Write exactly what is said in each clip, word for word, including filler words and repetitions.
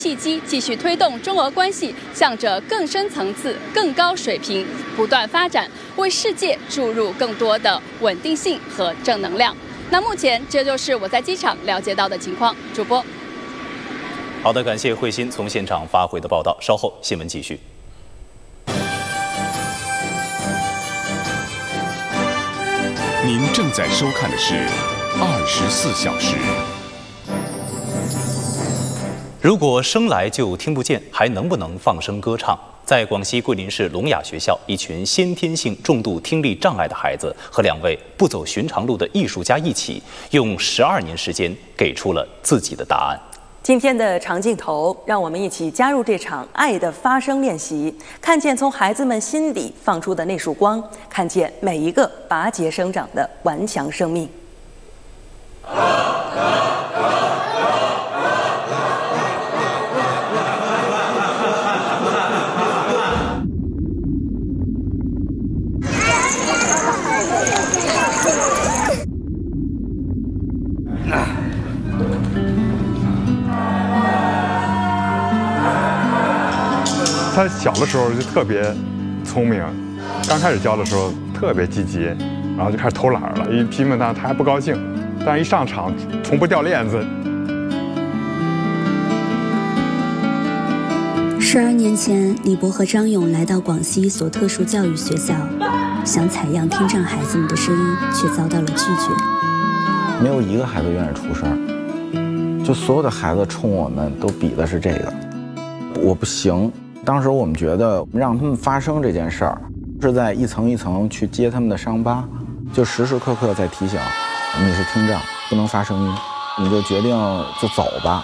契机，继续推动中俄关系向着更深层次、更高水平不断发展，为世界注入更多的稳定性和正能量。那目前这就是我在机场了解到的情况。主播， 好的，感谢慧欣从现场发回的报道。稍后新闻继续。 您正在收看的是《二十四小时》。 如果生来就听不见，还能不能放声歌唱？在广西桂林市聋哑学校，一群先天性重度听力障碍的孩子和两位不走寻常路的艺术家一起，用十二年时间给出了自己的答案。 今天的长镜头，让我们一起加入这场爱的发声练习，看见从孩子们心底放出的那束光，看见每一个拔节生长的顽强生命。 他小的时候就特别聪明，刚开始教的时候特别积极，然后就开始偷懒了。一批评他，他还不高兴，但是一上场从不掉链子。 十二年前，李博和张勇来到广西一所特殊教育学校，想采样听障孩子们的声音，却遭到了拒绝。 没有一个孩子愿意出声，就所有的孩子冲我们都比的是这个，我不行。当时我们觉得让他们发声这件事儿，是在一层一层去揭他们的伤疤，就时时刻刻在提醒你是听障，不能发声音，你就决定就走吧。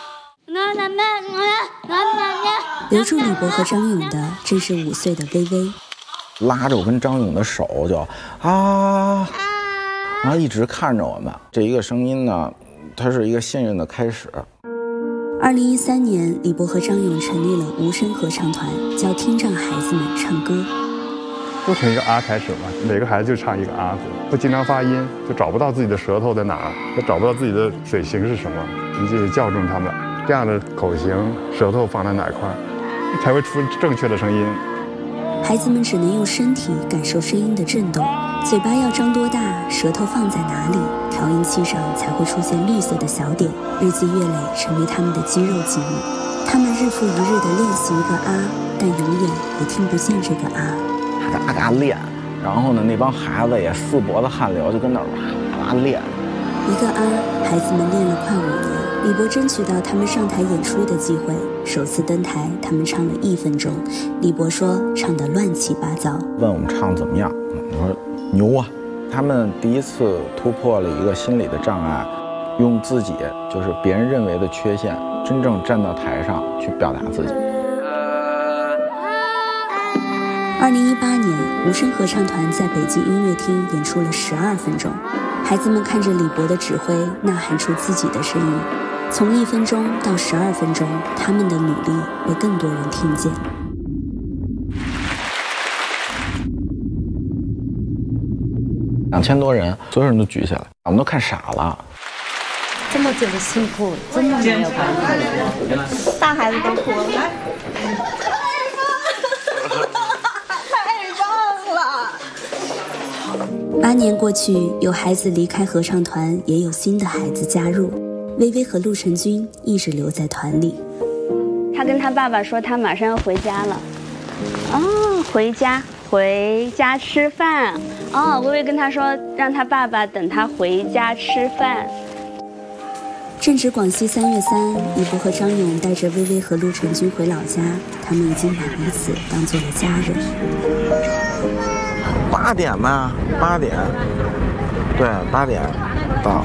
留住李博和张勇的正是五岁的微微， 拉着我跟张勇的手就啊，然后一直看着我们。这一个声音呢，它是一个信任的开始。 二零一三年，李博和张勇成立了无声合唱团，教听障孩子们唱歌。 就从一个啊开始嘛，每个孩子就唱一个啊字，不经常发音，就找不到自己的舌头在哪儿，也找不到自己的嘴型是什么，你就得校正他们，这样的口型、舌头放在哪块，才会出正确的声音。 孩子们只能用身体感受声音的震动，嘴巴要张多大，舌头放在哪里，调音器上才会出现绿色的小点，日积月累成为他们的肌肉记忆。他们日复一日地练习一个啊，但永远也听不见这个啊。 嘎嘎练，然后呢，那帮孩子也四脖子汗流，就跟那儿哇哇练。 一个啊，孩子们练了快五年。李博争取到他们上台演出的机会，首次登台，他们唱了一分钟。李博说唱得乱七八糟， 问我们唱怎么样，我说牛啊！他们第一次突破了一个心理的障碍，用自己就是别人认为的缺陷，真正站到台上去表达自己。 二零一八年，无声合唱团在北京音乐厅演出了十二分钟，孩子们看着李博的指挥，呐喊出自己的声音。从一分钟到十二分钟，他们的努力被更多人听见。 两千多人，所有人都举起来，我们都看傻了。 这么久的辛苦，真的没有白费。大孩子都哭了，来，太棒了！ 八年过去，有孩子离开合唱团，也有新的孩子加入。微微和陆晨君一直留在团里。 他跟他爸爸说，他马上要回家了。哦，回家，回家吃饭。哦，微微跟他说，让他爸爸等他回家吃饭。 正值广西三月三，李博和张勇带着微微和陆晨君回老家，他们已经把彼此当做了家人。 八点吧，八点，对，八点到。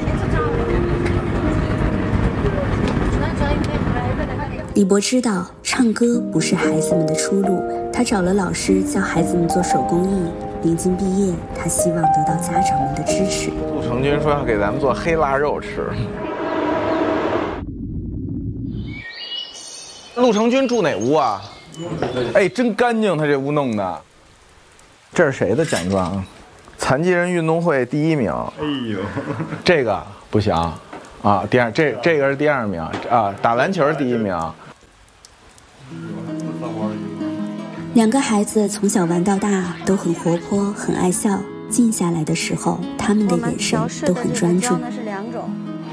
李博知道唱歌不是孩子们的出路，他找了老师教孩子们做手工艺。临近毕业，他希望得到家长们的支持。 陆成军说要给咱们做黑腊肉吃。陆成军住哪屋啊？哎，真干净，他这屋弄的。这是谁的奖状？残疾人运动会第一名。哎呦，这个不行啊！第二，这这个是第二名啊！打篮球第一名。 两个孩子从小玩到大，都很活泼，很爱笑。静下来的时候，他们的眼神都很专注。 那是两种。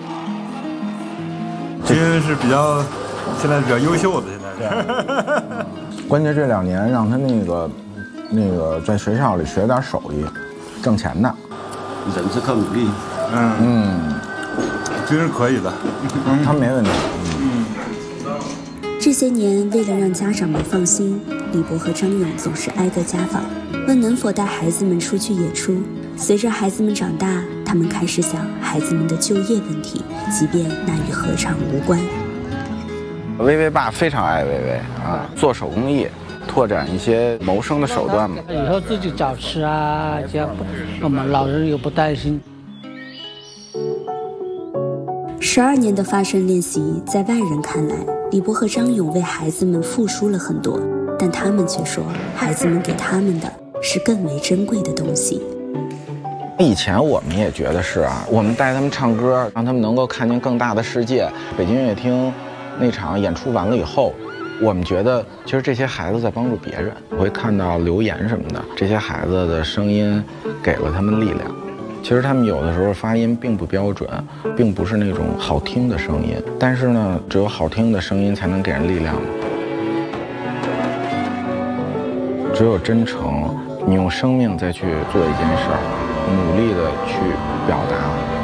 金是比较，现在比较优秀的，现在是。 关键这两年让他那个，那个在学校里学点手艺，挣钱的。 人是靠努力。 嗯嗯， 金是可以的， 他没问题。 嗯。 这些年，为了让家长们放心，李博和张勇总是挨个家访，问能否带孩子们出去演出。随着孩子们长大，他们开始想孩子们的就业问题，即便那与合唱无关。 薇薇爸非常爱薇薇啊，做手工艺，拓展一些谋生的手段嘛。 以后自己找吃啊，这样我们老人又不担心。 十二年的发声练习，在外人看来，李博和张勇为孩子们付出了很多，但他们却说，孩子们给他们的是更为珍贵的东西。 以前我们也觉得是啊，我们带他们唱歌，让他们能够看见更大的世界。北京音乐厅那场演出完了以后，我们觉得其实这些孩子在帮助别人，我会看到留言什么的，这些孩子的声音给了他们力量。其实他们有的时候发音并不标准，并不是那种好听的声音，但是呢，只有好听的声音才能给人力量。只有真诚，你用生命再去做一件事儿，努力的去表达。